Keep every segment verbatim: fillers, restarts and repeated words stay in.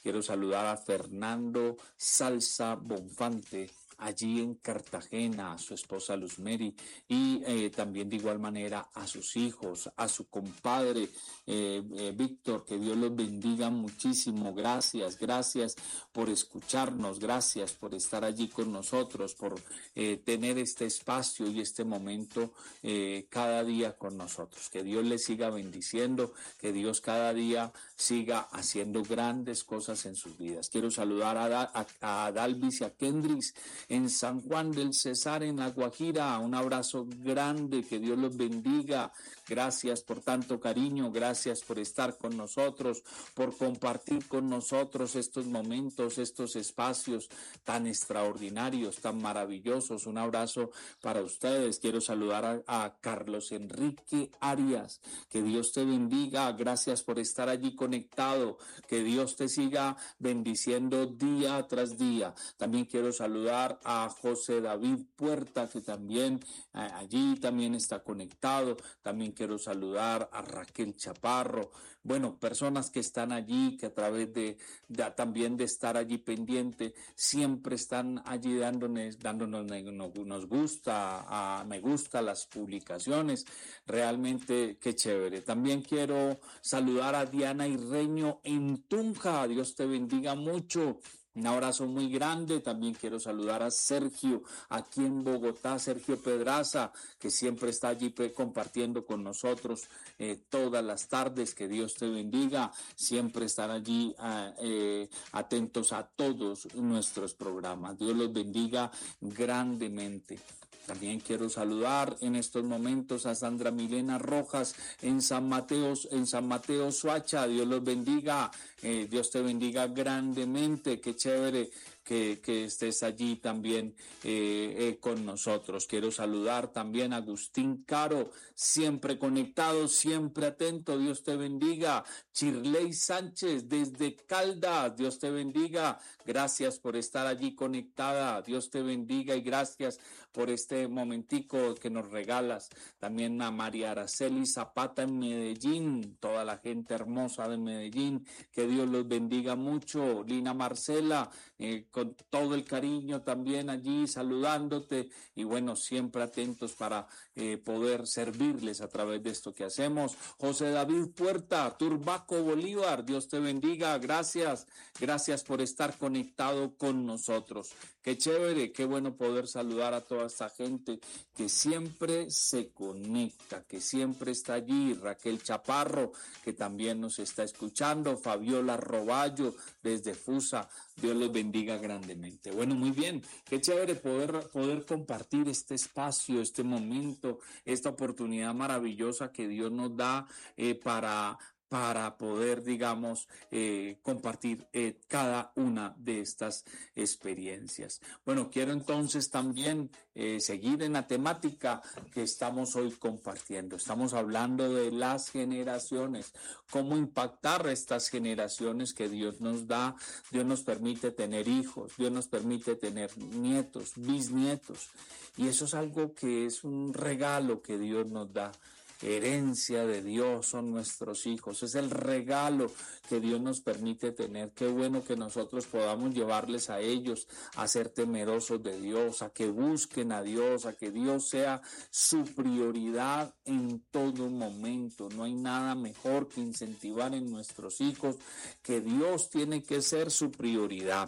Quiero saludar a Fernando Salsa Bonfante, allí en Cartagena, a su esposa Luz Mary, y eh, también de igual manera a sus hijos, a su compadre eh, eh, Víctor, que Dios los bendiga muchísimo. Gracias, gracias por escucharnos, gracias por estar allí con nosotros, por eh, tener este espacio y este momento eh, cada día con nosotros. Que Dios les siga bendiciendo, que Dios cada día siga haciendo grandes cosas en sus vidas. Quiero saludar a, a, a Dalvis y a Kendris en San Juan del Cesar, en La Guajira. Un abrazo grande, que Dios los bendiga. Gracias por tanto cariño, gracias por estar con nosotros, por compartir con nosotros estos momentos, estos espacios tan extraordinarios, tan maravillosos. Un abrazo para ustedes. Quiero saludar a, a Carlos Enrique Arias. Que Dios te bendiga. Gracias por estar allí conectado. Que Dios te siga bendiciendo día tras día. También quiero saludar a José David Puerta, que también eh, allí también está conectado. También quiero saludar a Raquel Chaparro. Bueno, personas que están allí, que a través de, de también de estar allí pendiente, siempre están allí dándonos, dándonos nos gusta, a, me gusta las publicaciones. Realmente qué chévere. También quiero saludar a Diana Irreño en Tunja. Dios te bendiga mucho. Un abrazo muy grande. También quiero saludar a Sergio aquí en Bogotá, Sergio Pedraza, que siempre está allí compartiendo con nosotros eh, todas las tardes. Que Dios te bendiga. Siempre están allí eh, atentos a todos nuestros programas. Dios los bendiga grandemente. También quiero saludar en estos momentos a Sandra Milena Rojas en San Mateo, en San Mateo Soacha. Dios los bendiga, eh, Dios te bendiga grandemente. Qué chévere que, que estés allí también eh, eh, con nosotros. Quiero saludar también a Agustín Caro, siempre conectado, siempre atento. Dios te bendiga. Chirley Sánchez desde Caldas, Dios te bendiga. Gracias por estar allí conectada. Dios te bendiga y gracias por este momentico que nos regalas. También a María Araceli Zapata en Medellín, toda la gente hermosa de Medellín, que Dios los bendiga mucho. Lina Marcela, eh, con todo el cariño también allí saludándote, y bueno, siempre atentos para eh, poder servirles a través de esto que hacemos. José David Puerta, Turbaco Bolívar, Dios te bendiga. Gracias, gracias por estar conectado con nosotros. Qué chévere, qué bueno poder saludar a toda esta gente que siempre se conecta, que siempre está allí. Raquel Chaparro, que también nos está escuchando. Fabiola Roballo desde Fusa, Dios los bendiga grandemente. Bueno, muy bien, qué chévere poder, poder compartir este espacio, este momento, esta oportunidad maravillosa que Dios nos da eh, para... para poder, digamos, eh, compartir eh, cada una de estas experiencias. Bueno, quiero entonces también eh, seguir en la temática que estamos hoy compartiendo. Estamos hablando de las generaciones, cómo impactar estas generaciones que Dios nos da. Dios nos permite tener hijos, Dios nos permite tener nietos, bisnietos, y eso es algo que es un regalo que Dios nos da. Herencia de Dios son nuestros hijos, es el regalo que Dios nos permite tener. Qué bueno que nosotros podamos llevarles a ellos a ser temerosos de Dios, a que busquen a Dios, a que Dios sea su prioridad en todo momento. No hay nada mejor que incentivar en nuestros hijos que Dios tiene que ser su prioridad.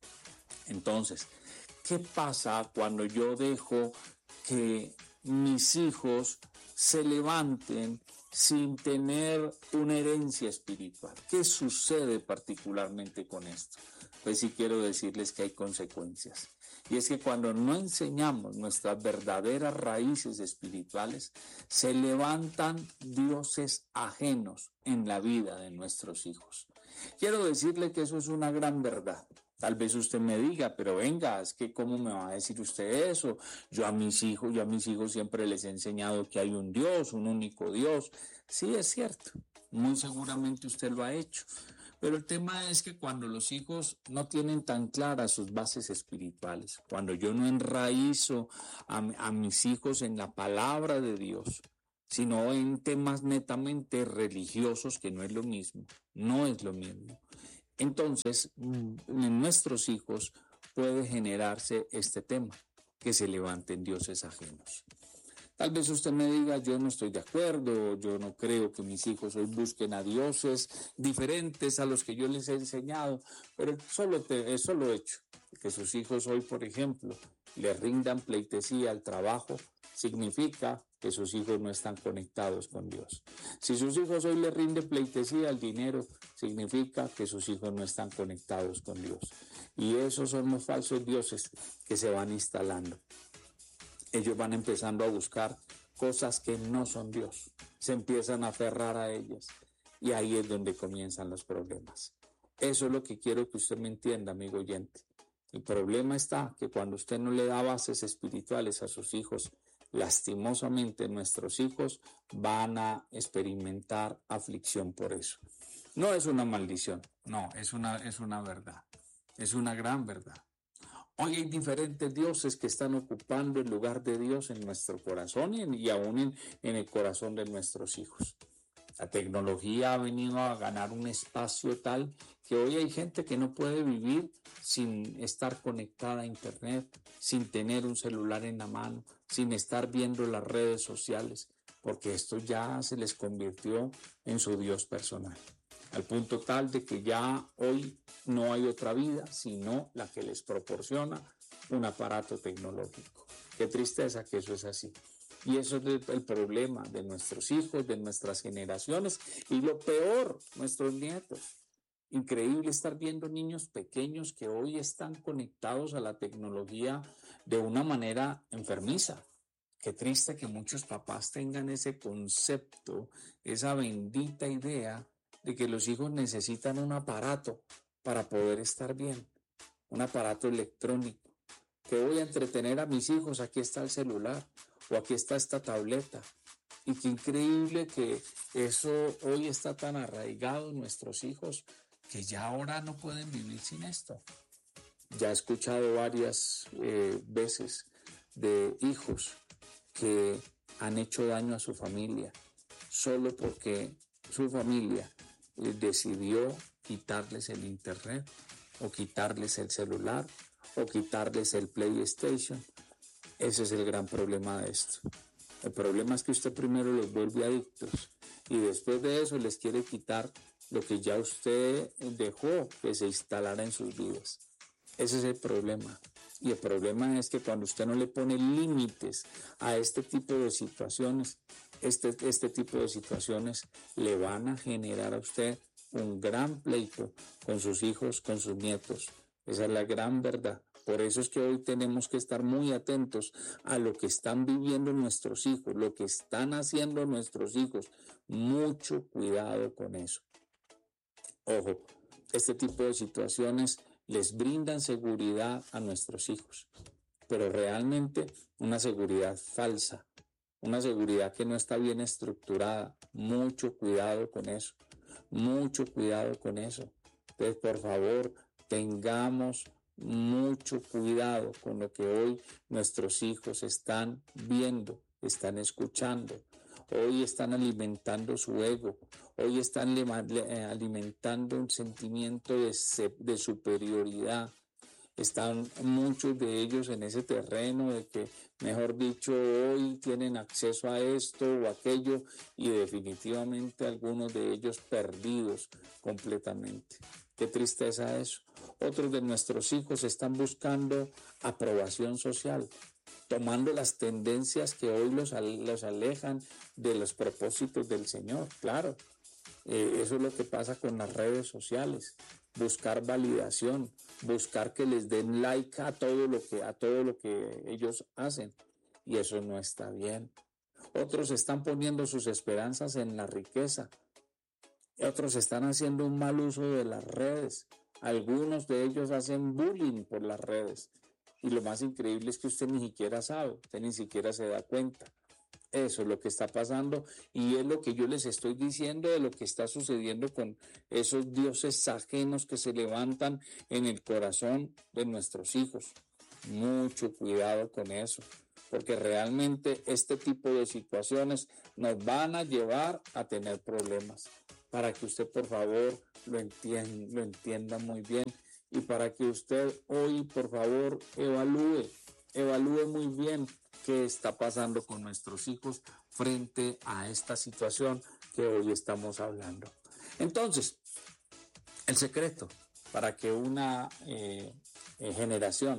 Entonces, ¿qué pasa cuando yo dejo que mis hijos se levanten sin tener una herencia espiritual? ¿Qué sucede particularmente con esto? Pues sí quiero decirles que hay consecuencias. Y es que cuando no enseñamos nuestras verdaderas raíces espirituales, se levantan dioses ajenos en la vida de nuestros hijos. Quiero decirle que eso es una gran verdad. Tal vez usted me diga, pero venga, es que ¿cómo me va a decir usted eso? Yo a mis hijos, yo a mis hijos siempre les he enseñado que hay un Dios, un único Dios. Sí, es cierto, muy seguramente usted lo ha hecho. Pero el tema es que cuando los hijos no tienen tan claras sus bases espirituales, cuando yo no enraizo a, a mis hijos en la palabra de Dios, sino en temas netamente religiosos, que no es lo mismo, no es lo mismo. Entonces, en nuestros hijos puede generarse este tema, que se levanten dioses ajenos. Tal vez usted me diga, yo no estoy de acuerdo, yo no creo que mis hijos hoy busquen a dioses diferentes a los que yo les he enseñado, pero solo te, eso lo he hecho. Que sus hijos hoy, por ejemplo, le rindan pleitesía al trabajo, significa que sus hijos no están conectados con Dios. Si sus hijos hoy le rinden pleitesía al dinero, significa que sus hijos no están conectados con Dios. Y esos son los falsos dioses que se van instalando. Ellos van empezando a buscar cosas que no son Dios. Se empiezan a aferrar a ellas. Y ahí es donde comienzan los problemas. Eso es lo que quiero que usted me entienda, amigo oyente. El problema está que cuando usted no le da bases espirituales a sus hijos, lastimosamente nuestros hijos van a experimentar aflicción por eso. No es una maldición, no, es una, es una verdad, es una gran verdad. Hoy hay diferentes dioses que están ocupando el lugar de Dios en nuestro corazón y, en, y aún en, en el corazón de nuestros hijos. La tecnología ha venido a ganar un espacio tal que hoy hay gente que no puede vivir sin estar conectada a internet, sin tener un celular en la mano, sin estar viendo las redes sociales, porque esto ya se les convirtió en su Dios personal, al punto tal de que ya hoy no hay otra vida sino la que les proporciona un aparato tecnológico. Qué tristeza que eso es así. Y eso es el problema de nuestros hijos, de nuestras generaciones y lo peor, nuestros nietos. Increíble estar viendo niños pequeños que hoy están conectados a la tecnología de una manera enfermiza. Qué triste que muchos papás tengan ese concepto, esa bendita idea de que los hijos necesitan un aparato para poder estar bien, un aparato electrónico. Que voy a entretener a mis hijos, aquí está el celular o aquí está esta tableta. Y qué increíble que eso hoy está tan arraigado en nuestros hijos que ya ahora no pueden vivir sin esto. Ya he escuchado varias eh, veces de hijos que han hecho daño a su familia solo porque su familia eh, decidió quitarles el internet o quitarles el celular o quitarles el PlayStation. Ese es el gran problema de esto. El problema es que usted primero los vuelve adictos y después de eso les quiere quitar lo que ya usted dejó que se instalara en sus vidas. Ese es el problema. Y el problema es que cuando usted no le pone límites a este tipo de situaciones, este, este tipo de situaciones le van a generar a usted un gran pleito con sus hijos, con sus nietos. Esa es la gran verdad. Por eso es que hoy tenemos que estar muy atentos a lo que están viviendo nuestros hijos, lo que están haciendo nuestros hijos. Mucho cuidado con eso. Ojo, este tipo de situaciones les brindan seguridad a nuestros hijos, pero realmente una seguridad falsa, una seguridad que no está bien estructurada. Mucho cuidado con eso, mucho cuidado con eso. Entonces, por favor, tengamos mucho cuidado con lo que hoy nuestros hijos están viendo, están escuchando. Hoy están alimentando su ego, hoy están alimentando un sentimiento de, de superioridad. Están muchos de ellos en ese terreno de que, mejor dicho, hoy tienen acceso a esto o aquello y definitivamente algunos de ellos perdidos completamente. Qué tristeza eso. Otros de nuestros hijos están buscando aprobación social, tomando las tendencias que hoy los, los alejan de los propósitos del Señor. Claro, eh, eso es lo que pasa con las redes sociales. Buscar validación, buscar que les den like a todo lo que, a todo lo que ellos hacen. Y eso no está bien. Otros están poniendo sus esperanzas en la riqueza. Otros están haciendo un mal uso de las redes. Algunos de ellos hacen bullying por las redes. Y lo más increíble es que usted ni siquiera sabe, usted ni siquiera se da cuenta. Eso es lo que está pasando y es lo que yo les estoy diciendo de lo que está sucediendo con esos dioses ajenos que se levantan en el corazón de nuestros hijos. Mucho cuidado con eso, porque realmente este tipo de situaciones nos van a llevar a tener problemas. para que usted por favor lo entienda, lo entienda muy bien y para que usted hoy por favor evalúe, evalúe muy bien qué está pasando con nuestros hijos frente a esta situación que hoy estamos hablando. Entonces, el secreto para que una eh, eh, generación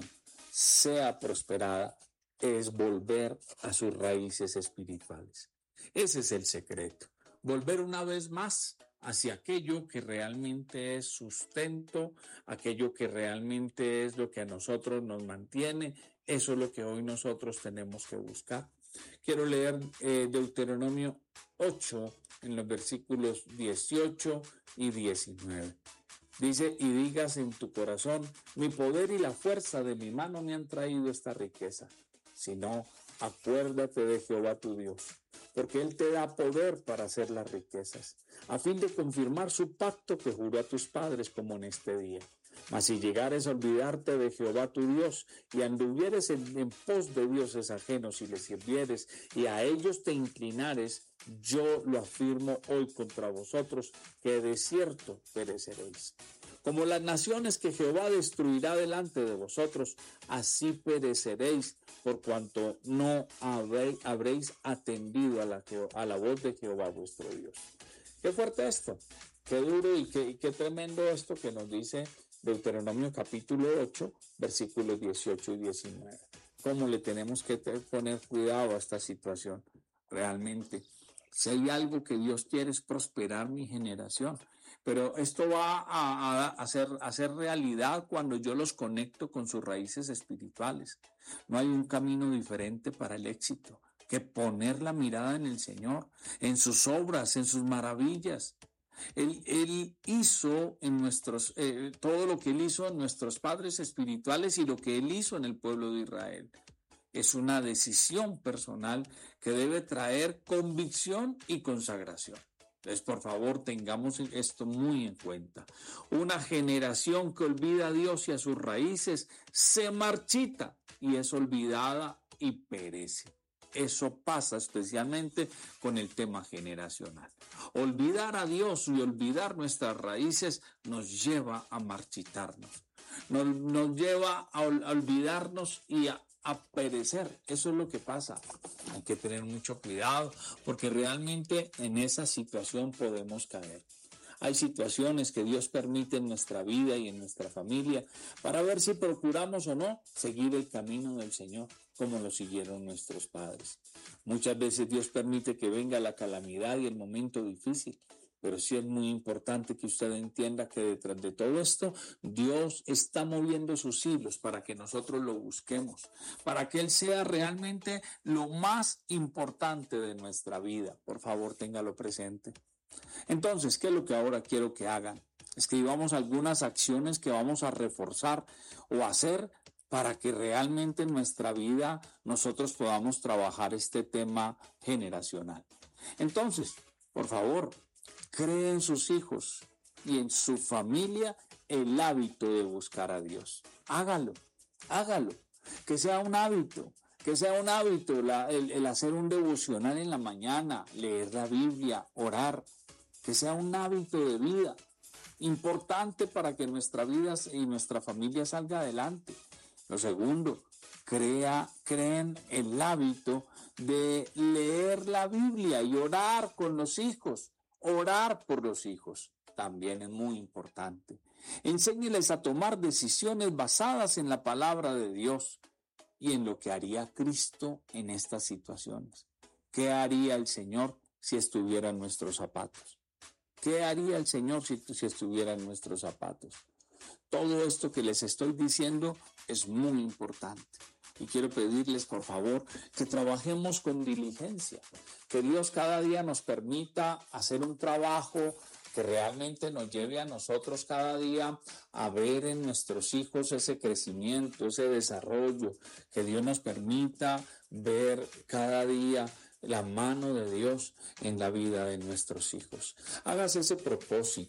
sea prosperada es volver a sus raíces espirituales. Ese es el secreto. Volver una vez más hacia aquello que realmente es sustento, aquello que realmente es lo que a nosotros nos mantiene. Eso es lo que hoy nosotros tenemos que buscar. Quiero leer eh, Deuteronomio ocho en los versículos dieciocho y diecinueve. Dice, y digas en tu corazón, mi poder y la fuerza de mi mano me han traído esta riqueza. Si no, acuérdate de Jehová tu Dios, porque Él te da poder para hacer las riquezas, a fin de confirmar su pacto que juró a tus padres como en este día. Mas si llegares a olvidarte de Jehová tu Dios y anduvieres en, en pos de dioses ajenos y les sirvieres y a ellos te inclinares, yo lo afirmo hoy contra vosotros, que de cierto pereceréis. Como las naciones que Jehová destruirá delante de vosotros, así pereceréis, por cuanto no habréis, habréis atendido a la, a la voz de Jehová vuestro Dios. Qué fuerte esto, qué duro y qué, y qué tremendo esto que nos dice Deuteronomio capítulo ocho, versículos dieciocho y diecinueve. ¿Cómo le tenemos que poner cuidado a esta situación? Realmente, si hay algo que Dios quiere es prosperar mi generación, pero esto va a, a, a, ser, a ser realidad cuando yo los conecto con sus raíces espirituales. No hay un camino diferente para el éxito que poner la mirada en el Señor, en sus obras, en sus maravillas. Él, él hizo en nuestros, eh, todo lo que Él hizo en nuestros padres espirituales y lo que Él hizo en el pueblo de Israel. Es una decisión personal que debe traer convicción y consagración. Entonces, por favor, tengamos esto muy en cuenta. Una generación que olvida a Dios y a sus raíces se marchita y es olvidada y perece. Eso pasa especialmente con el tema generacional. Olvidar a Dios y olvidar nuestras raíces nos lleva a marchitarnos, nos, nos lleva a, ol- a olvidarnos y a, a perecer. Eso es lo que pasa. Hay que tener mucho cuidado porque realmente en esa situación podemos caer. Hay situaciones que Dios permite en nuestra vida y en nuestra familia para ver si procuramos o no seguir el camino del Señor como lo siguieron nuestros padres. Muchas veces Dios permite que venga la calamidad y el momento difícil, pero sí es muy importante que usted entienda que detrás de todo esto Dios está moviendo sus hilos para que nosotros lo busquemos, para que Él sea realmente lo más importante de nuestra vida. Por favor, téngalo presente. Entonces, ¿qué es lo que ahora quiero que hagan? Escribamos algunas acciones que vamos a reforzar o hacer para que realmente en nuestra vida nosotros podamos trabajar este tema generacional. Entonces, por favor, cree en sus hijos y en su familia el hábito de buscar a Dios. Hágalo, hágalo, que sea un hábito. Que sea un hábito la, el, el hacer un devocional en la mañana, leer la Biblia, orar. Que sea un hábito de vida importante para que nuestra vida y nuestra familia salga adelante. Lo segundo, crea, creen el hábito de leer la Biblia y orar con los hijos, orar por los hijos. También es muy importante. Enséñeles a tomar decisiones basadas en la palabra de Dios y en lo que haría Cristo en estas situaciones. ¿Qué haría el Señor si estuviera en nuestros zapatos? ¿Qué haría el Señor si, si estuviera en nuestros zapatos? Todo esto que les estoy diciendo es muy importante. Y quiero pedirles, por favor, que trabajemos con diligencia. Que Dios cada día nos permita hacer un trabajo que realmente nos lleve a nosotros cada día a ver en nuestros hijos ese crecimiento, ese desarrollo. Que Dios nos permita ver cada día la mano de Dios en la vida de nuestros hijos. Hágase ese propósito.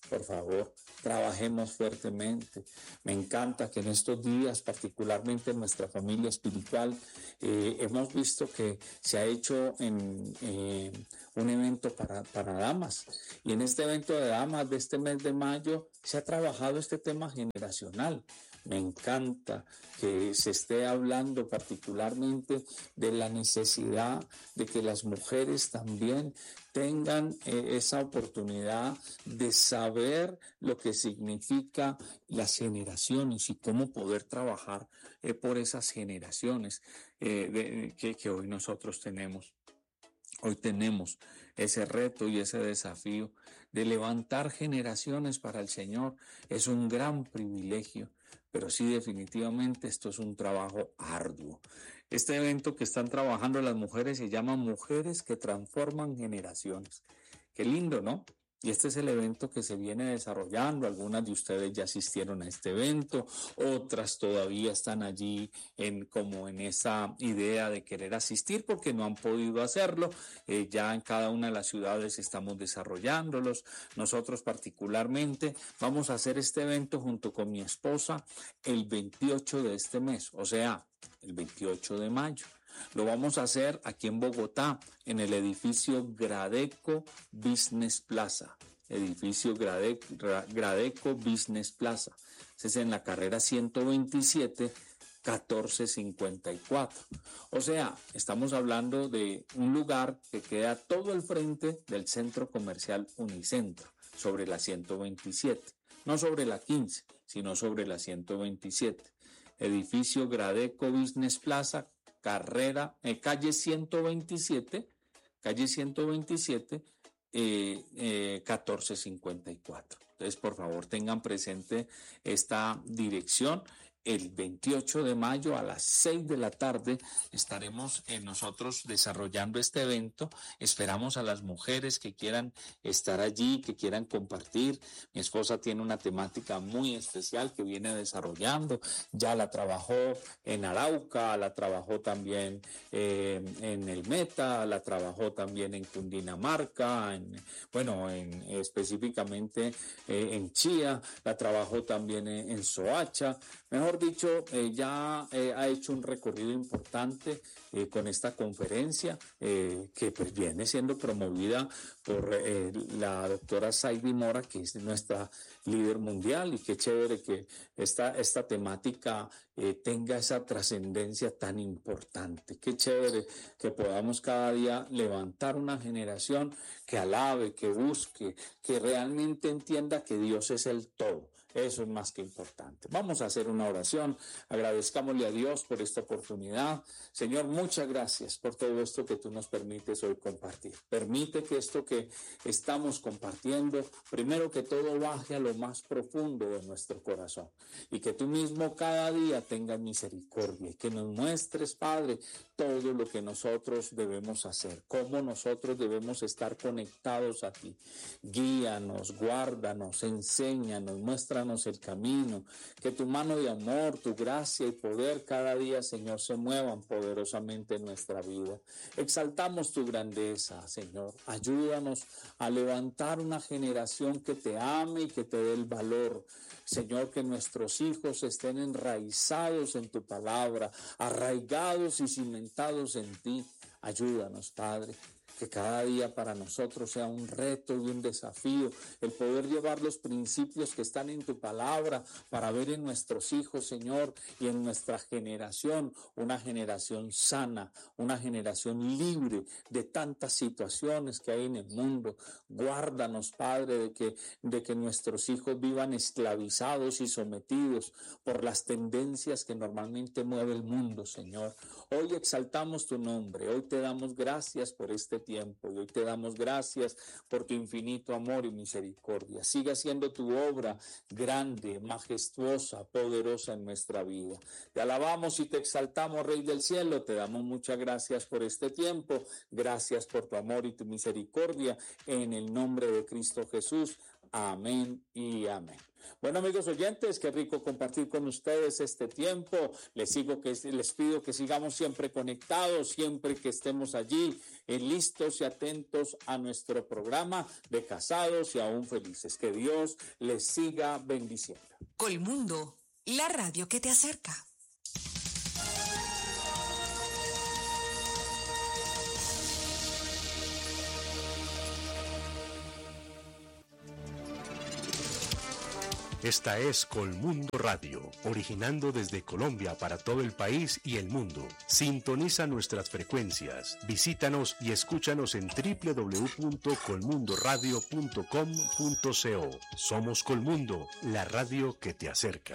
por favor, trabajemos fuertemente. Me encanta que en estos días, particularmente en nuestra familia espiritual, eh, hemos visto que se ha hecho en, eh, un evento para, para damas. Y en este evento de damas de este mes de mayo se ha trabajado este tema generacional. Me encanta que se esté hablando particularmente de la necesidad de que las mujeres también tengan eh, esa oportunidad de saber lo que significa las generaciones y cómo poder trabajar eh, por esas generaciones eh, de, que, que hoy nosotros tenemos. Hoy tenemos ese reto y ese desafío de levantar generaciones para el Señor. Es un gran privilegio, pero sí, definitivamente esto es un trabajo arduo. Este evento que están trabajando las mujeres se llama Mujeres que Transforman Generaciones. Qué lindo, ¿no? Y este es el evento que se viene desarrollando. Algunas de ustedes ya asistieron a este evento, otras todavía están allí en, como en esa idea de querer asistir porque no han podido hacerlo. Eh, ya en cada una de las ciudades estamos desarrollándolos. Nosotros particularmente vamos a hacer este evento junto con mi esposa el veintiocho de este mes, o sea, el veintiocho de mayo. Lo vamos a hacer aquí en Bogotá, en el edificio Gradeco Business Plaza. Edificio Gradeco, Gradeco Business Plaza. Ese es en la carrera ciento veintisiete, catorce cincuenta y cuatro. O sea, estamos hablando de un lugar que queda todo al frente del centro comercial Unicentro, sobre la ciento veintisiete. No sobre la quince, sino sobre la ciento veintisiete. Edificio Gradeco Business Plaza, carrera, eh, calle ciento veintisiete, calle ciento veintisiete, eh, eh, catorce cincuenta y cuatro. Entonces, por favor, tengan presente esta dirección. El veintiocho de mayo a las seis de la tarde estaremos eh, nosotros desarrollando este evento. Esperamos a las mujeres que quieran estar allí, que quieran compartir. Mi esposa tiene una temática muy especial que viene desarrollando. Ya la trabajó en Arauca, la trabajó también eh, en el Meta, la trabajó también en Cundinamarca, en, bueno, en, específicamente eh, en Chía, la trabajó también en, en Soacha. Mejor dicho, eh, ya eh, ha hecho un recorrido importante eh, con esta conferencia eh, que pues viene siendo promovida por eh, la doctora Saidi Mora, que es nuestra líder mundial, y qué chévere que esta, esta temática eh, tenga esa trascendencia tan importante. Qué chévere que podamos cada día levantar una generación que alabe, que busque, que realmente entienda que Dios es el todo. Eso es más que importante. Vamos a hacer una oración. Agradezcámosle a Dios por esta oportunidad. Señor, muchas gracias por todo esto que tú nos permites hoy compartir. Permite que esto que estamos compartiendo, primero que todo, baje a lo más profundo de nuestro corazón. Y que tú mismo cada día tengas misericordia y que nos muestres, Padre, todo lo que nosotros debemos hacer, cómo nosotros debemos estar conectados a ti. Guíanos, guárdanos, enséñanos, muéstranos el camino, que tu mano de amor, tu gracia y poder cada día, Señor, se muevan poderosamente en nuestra vida. Exaltamos tu grandeza, Señor. Ayúdanos a levantar una generación que te ame y que te dé el valor. Señor, que nuestros hijos estén enraizados en tu palabra, arraigados y cimentados en ti. Ayúdanos, Padre, que cada día para nosotros sea un reto y un desafío el poder llevar los principios que están en tu palabra para ver en nuestros hijos, Señor, y en nuestra generación una generación sana, una generación libre de tantas situaciones que hay en el mundo. Guárdanos, Padre, de que, de que nuestros hijos vivan esclavizados y sometidos por las tendencias que normalmente mueve el mundo, Señor. Hoy exaltamos tu nombre, hoy te damos gracias por este tiempo y hoy te damos gracias por tu infinito amor y misericordia. Siga siendo tu obra grande, majestuosa, poderosa en nuestra vida. Te alabamos y te exaltamos, Rey del cielo. Te damos muchas gracias por este tiempo. Gracias por tu amor y tu misericordia. En el nombre de Cristo Jesús. Amén y amén. Bueno, amigos oyentes, qué rico compartir con ustedes este tiempo. Les sigo que les pido que sigamos siempre conectados, siempre que estemos allí, eh, listos y atentos a nuestro programa de Casados y Aún Felices. Que Dios les siga bendiciendo. Colmundo, la radio que te acerca. Esta es Colmundo Radio, originando desde Colombia para todo el país y el mundo. Sintoniza nuestras frecuencias, visítanos y escúchanos en doble u doble u doble u punto colmundo radio punto com punto co. Somos Colmundo, la radio que te acerca.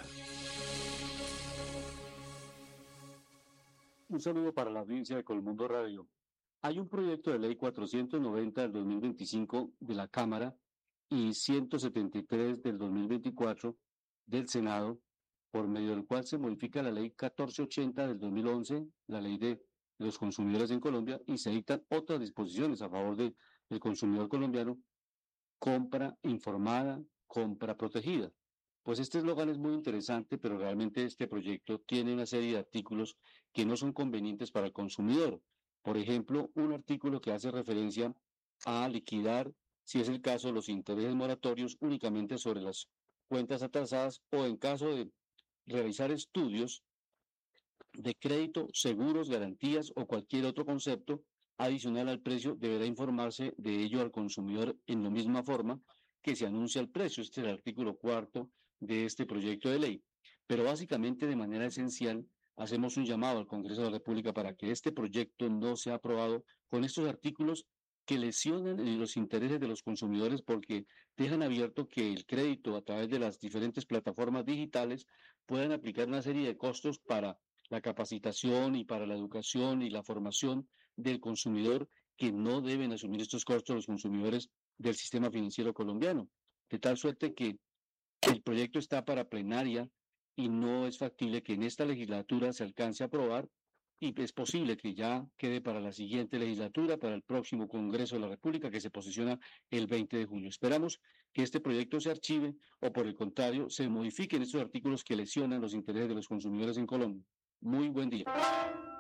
Un saludo para la audiencia de Colmundo Radio. Hay un proyecto de ley cuatrocientos noventa del dos mil veinticinco de la Cámara y ciento setenta y tres del dos mil veinticuatro del Senado, por medio del cual se modifica la ley catorce ochenta del dos mil once, la ley de los consumidores en Colombia, y se dictan otras disposiciones a favor de, del consumidor colombiano: compra informada, compra protegida. Pues este eslogan es muy interesante, pero realmente este proyecto tiene una serie de artículos que no son convenientes para el consumidor. Por ejemplo, un artículo que hace referencia a liquidar, si es el caso, los intereses moratorios únicamente sobre las cuentas atrasadas, o en caso de realizar estudios de crédito, seguros, garantías o cualquier otro concepto adicional al precio, deberá informarse de ello al consumidor en la misma forma que se anuncia el precio. Este es el artículo cuarto de este proyecto de ley. Pero básicamente, de manera esencial, hacemos un llamado al Congreso de la República para que este proyecto no sea aprobado con estos artículos que lesionan los intereses de los consumidores, porque dejan abierto que el crédito a través de las diferentes plataformas digitales puedan aplicar una serie de costos para la capacitación y para la educación y la formación del consumidor, que no deben asumir estos costos los consumidores del sistema financiero colombiano. De tal suerte que el proyecto está para plenaria y no es factible que en esta legislatura se alcance a aprobar, y es posible que ya quede para la siguiente legislatura, para el próximo Congreso de la República, que se posiciona el veinte de junio. Esperamos que este proyecto se archive o, por el contrario, se modifiquen estos artículos que lesionan los intereses de los consumidores en Colombia. Muy buen día.